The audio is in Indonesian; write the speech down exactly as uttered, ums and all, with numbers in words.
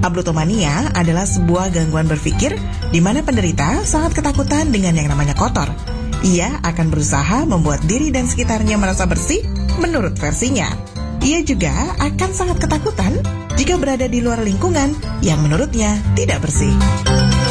Ablutomania adalah sebuah gangguan berpikir di mana penderita sangat ketakutan dengan yang namanya kotor. Ia akan berusaha membuat diri dan sekitarnya merasa bersih menurut versinya. Ia juga akan sangat ketakutan jika berada di luar lingkungan yang menurutnya tidak bersih.